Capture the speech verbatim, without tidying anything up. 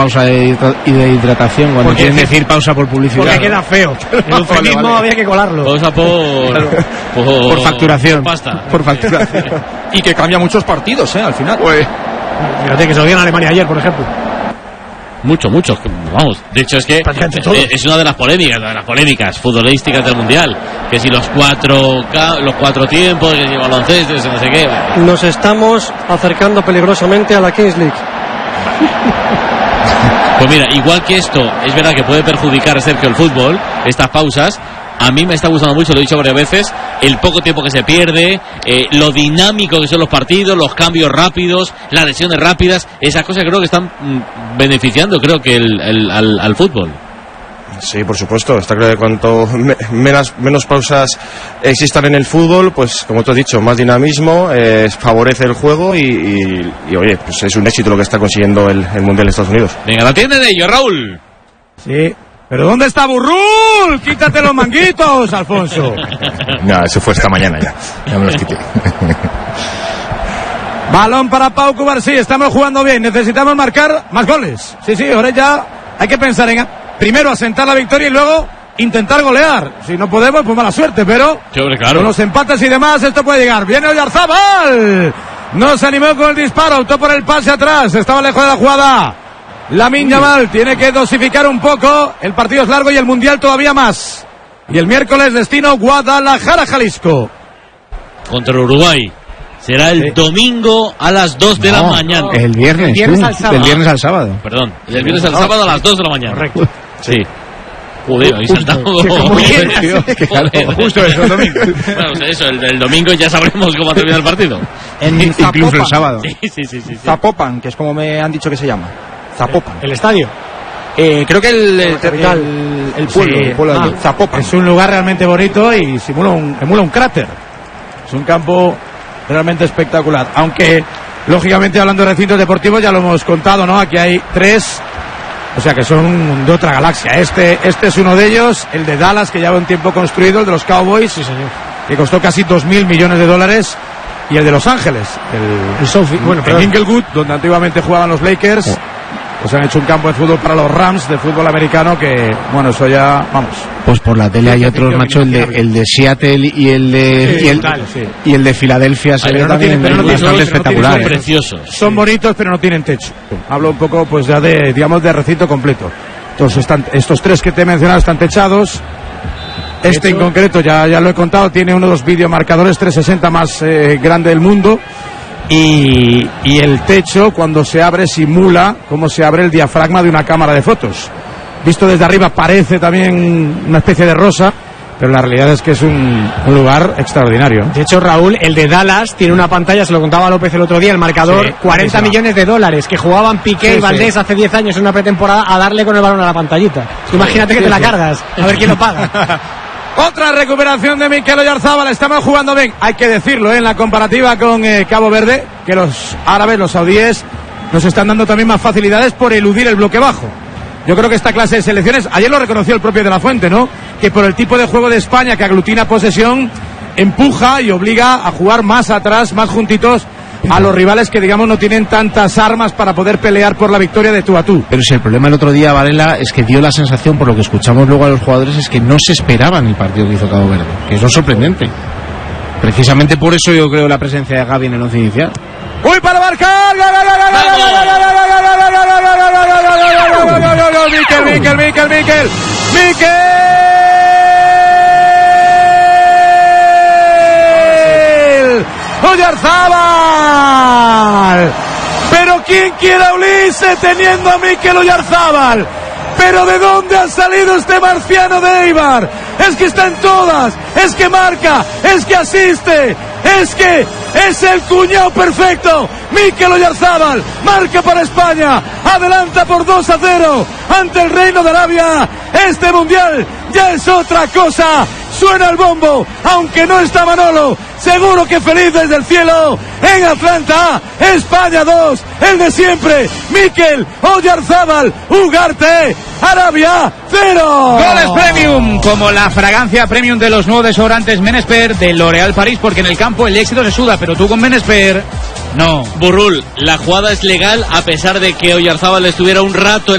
pausa de, y de hidratación cuando quieren decir pausa por publicidad. Porque queda feo. El eufemismo vale, vale. había que colarlo. Pausa por, claro. por, por facturación. Por pasta. Por facturación. Y que cambia muchos partidos, ¿eh? Al final. Pues, fíjate que se lo dio en Alemania ayer, por ejemplo. Mucho, mucho, vamos. De hecho es que es una de las polémicas, de las polémicas futbolísticas del mundial. Que si los cuatro los cuatro tiempos, que si baloncesto, no sé qué. Nos estamos acercando peligrosamente a la Kings League. Pues mira, igual que esto es verdad que puede perjudicar, Sergio, el fútbol, estas pausas. A mí me está gustando mucho, lo he dicho varias veces, el poco tiempo que se pierde, eh, lo dinámico que son los partidos, los cambios rápidos, las lesiones rápidas, esas cosas creo que están mm, beneficiando, creo que el, el, al, al fútbol. Sí, por supuesto. Está claro que cuanto me, menos, menos pausas existan en el fútbol, pues como tú has dicho, más dinamismo, eh, favorece el juego y, y, y oye, pues es un éxito lo que está consiguiendo el, el Mundial de Estados Unidos. Venga, la tiene de ello, Raúl. Sí. ¿Pero dónde está Burrul? Quítate los manguitos, Alfonso. No, eso fue esta mañana ya. Ya me los quité. Balón para Pau Cubarsí. Estamos jugando bien. Necesitamos marcar más goles. Sí, sí, ahora ya hay que pensar en primero asentar la victoria y luego intentar golear. Si no podemos, pues mala suerte, pero sí, hombre, claro. Con los empates y demás esto puede llegar. Viene Oyarzabal. No se animó con el disparo, optó por el pase atrás. Estaba lejos de la jugada. Lamine Yamal tiene que dosificar un poco. El partido es largo y el mundial todavía más. Y el miércoles destino Guadalajara, Jalisco. Contra Uruguay. Será el sí. domingo a las dos de no, la mañana. El viernes. El viernes, al sábado. El viernes al sábado. Perdón. El viernes al sábado a las dos de la mañana. Correcto. Sí. Joder, habéis saltado. Justo eso, el domingo. Bueno, pues eso, el, el domingo ya sabremos cómo termina el partido. En Incluso el sábado. Sí, sí, sí, sí, sí. Zapopan, que es como me han dicho que se llama. Zapopan. ¿El estadio? Eh, creo que el, el, el, el pueblo, sí. el pueblo ah, de Zapopan. Es un lugar realmente bonito y simula un, emula un cráter. Es un campo realmente espectacular. Aunque, lógicamente, hablando de recintos deportivos, ya lo hemos contado, ¿no? Aquí hay tres, o sea que son de otra galaxia. Este, este es uno de ellos, el de Dallas, que lleva un tiempo construido, el de los Cowboys, sí, señor, que costó casi dos mil millones de dólares. Y el de Los Ángeles, el, el, Sophie, bueno, el Inglewood, donde antiguamente jugaban los Lakers. Oh. Pues han hecho un campo de fútbol para los Rams de fútbol americano que, bueno, eso ya, vamos. Pues por la tele hay otros, macho, el de, el de Seattle y el de sí, y, el, tal, sí. y el de Filadelfia se ve también no bastante espectacular. Son preciosos. Son bonitos, pero no tienen techo. Hablo un poco, pues ya de, digamos, de recinto completo. Entonces están, estos tres que te he mencionado están techados. Este en concreto, ya, ya lo he contado, tiene uno de los videomarcadores trescientos sesenta más eh, grande del mundo. Y, y el techo, cuando se abre, simula cómo se abre el diafragma de una cámara de fotos. Visto desde arriba parece también una especie de rosa, pero la realidad es que es un, un lugar extraordinario. De hecho, Raúl, el de Dallas tiene una pantalla, se lo contaba López el otro día, el marcador, sí, cuarenta millones de dólares, que jugaban Piqué sí, y Valdés sí. hace diez años en una pretemporada a darle con el balón a la pantallita. Sí, Imagínate sí, que te sí. la cargas, a ver quién lo paga. Otra recuperación de Mikel Oyarzabal. Estamos jugando bien, hay que decirlo, ¿eh? En la comparativa con eh, Cabo Verde, que los árabes, los saudíes, nos están dando también más facilidades por eludir el bloque bajo. Yo creo que esta clase de selecciones, ayer lo reconoció el propio De La Fuente, ¿no? Que por el tipo de juego de España, que aglutina posesión, empuja y obliga a jugar más atrás, más juntitos a los rivales que, digamos, no tienen tantas armas para poder pelear por la victoria de tú a tú. Pero si el problema el otro día, Varela, es que dio la sensación, por lo que escuchamos luego a los jugadores, es que no se esperaban el partido que hizo Cabo Verde, que es lo sorprendente. Precisamente por eso yo creo la presencia de Gavi en el once inicial. ¡Uy, para marcar! ¡Mikel, Mikel, Mikel, Mikel! ¡Mikel! ¡Oyarzabal! Pero ¿quién quiere a Ulises teniendo a Mikel Oyarzabal? ¿Pero de dónde ha salido este marciano de Eibar? Es que está en todas, es que marca, es que asiste, es que es el cuñado perfecto. Mikel Oyarzabal marca para España, adelanta por dos a cero ante el Reino de Arabia. Este mundial ya es otra cosa. Suena el bombo, aunque no está Manolo, seguro que feliz desde el cielo. En Atlanta, España dos, el de siempre, Mikel Oyarzabal, Ugarte, Arabia cero. Goles premium, como la fragancia premium de los nuevos desodorantes Menesper de L'Oréal París, porque en el campo el éxito se suda, pero tú con Menesper, no. Burrul, la jugada es legal a pesar de que Oyarzabal estuviera un rato en